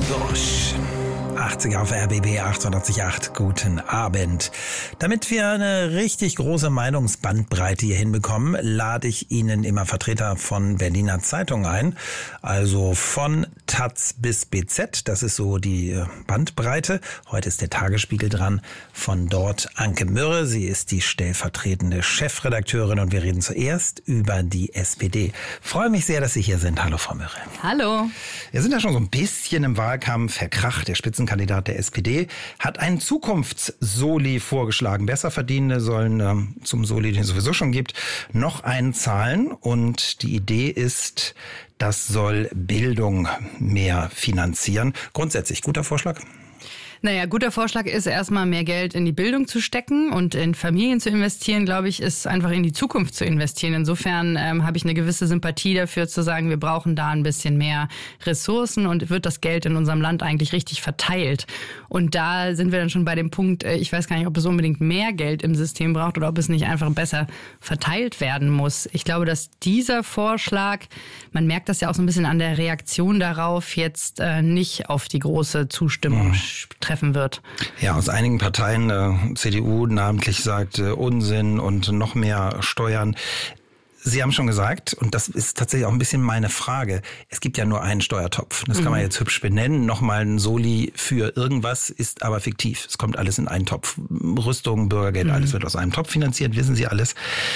Busch. 80er auf RBB 888. Guten Abend. Damit wir eine richtig große Meinungsbandbreite hier hinbekommen, lade ich Ihnen immer Vertreter von Berliner Zeitungen ein. Also von Taz bis BZ. Das ist so die Bandbreite. Heute ist der Tagesspiegel dran. Von dort Anke Mürre. Sie ist die stellvertretende Chefredakteurin und wir reden zuerst über die SPD. Freue mich sehr, dass Sie hier sind. Hallo, Frau Mürre. Hallo. Wir sind ja schon so ein bisschen im Wahlkampf verkracht. Der Spitzenkandidat der SPD hat einen Zukunftssoli vorgeschlagen. Besserverdienende sollen zum Soli, den es sowieso schon gibt, noch einen zahlen. Und die Idee ist, das soll Bildung mehr finanzieren. Grundsätzlich guter Vorschlag. Naja, guter Vorschlag ist erstmal mehr Geld in die Bildung zu stecken und in Familien zu investieren, glaube ich, ist einfach in die Zukunft zu investieren. Insofern habe ich eine gewisse Sympathie dafür zu sagen, wir brauchen da ein bisschen mehr Ressourcen und wird das Geld in unserem Land eigentlich richtig verteilt. Und da sind wir dann schon bei dem Punkt, ich weiß gar nicht, ob es unbedingt mehr Geld im System braucht oder ob es nicht einfach besser verteilt werden muss. Ich glaube, dass dieser Vorschlag, man merkt das ja auch so ein bisschen an der Reaktion darauf, jetzt nicht auf die große Zustimmung treffen wird. Ja, aus einigen Parteien, CDU namentlich, sagt Unsinn und noch mehr Steuern. Sie haben schon gesagt, und das ist tatsächlich auch ein bisschen meine Frage, es gibt ja nur einen Steuertopf. Das kann man jetzt hübsch benennen. Nochmal ein Soli für irgendwas ist aber fiktiv. Es kommt alles in einen Topf. Rüstung, Bürgergeld, alles wird aus einem Topf finanziert, wissen Sie alles.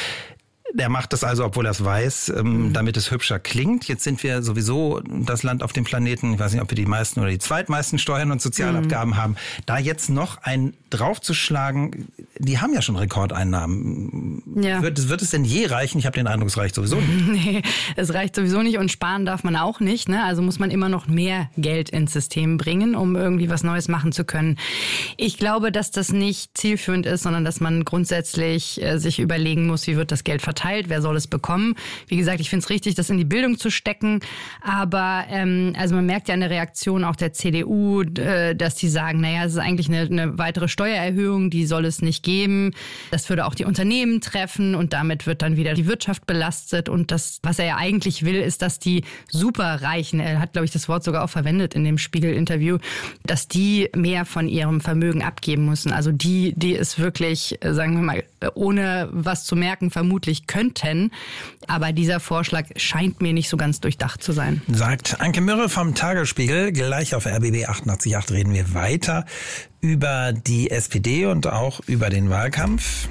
Der macht das also, obwohl er es weiß, damit es hübscher klingt. Jetzt sind wir sowieso das Land auf dem Planeten, ich weiß nicht, ob wir die meisten oder die zweitmeisten Steuern und Sozialabgaben haben. Da jetzt noch einen draufzuschlagen, die haben ja schon Rekordeinnahmen. Ja. Wird es denn je reichen? Ich habe den Eindruck, es reicht sowieso nicht. Nee, es reicht sowieso nicht und sparen darf man auch nicht. Ne? Also muss man immer noch mehr Geld ins System bringen, um irgendwie was Neues machen zu können. Ich glaube, dass das nicht zielführend ist, sondern dass man grundsätzlich sich überlegen muss, wie wird das Geld verteilt, wer soll es bekommen. Wie gesagt, ich finde es richtig, das in die Bildung zu stecken. Aber also man merkt ja an der Reaktion auch der CDU, dass die sagen, naja, es ist eigentlich eine weitere Steuererhöhung, die soll es nicht geben. Das würde auch die Unternehmen treffen und damit wird dann wieder die Wirtschaft belastet. Und das, was er ja eigentlich will, ist, dass die Superreichen, er hat, glaube ich, das Wort sogar auch verwendet in dem Spiegel-Interview, dass die mehr von ihrem Vermögen abgeben müssen. Also die es wirklich, sagen wir mal, ohne was zu merken, vermutlich könnten. Aber dieser Vorschlag scheint mir nicht so ganz durchdacht zu sein. Sagt Anke Mürre vom Tagesspiegel. Gleich auf RBB 88.8 reden wir weiter über die SPD und auch über den Wahlkampf.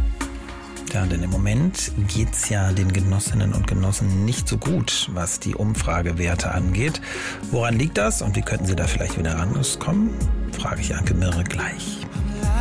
Ja, denn im Moment geht's ja den Genossinnen und Genossen nicht so gut, was die Umfragewerte angeht. Woran liegt das und wie könnten Sie da vielleicht wieder rankommen? Frage ich Anke Mürre gleich.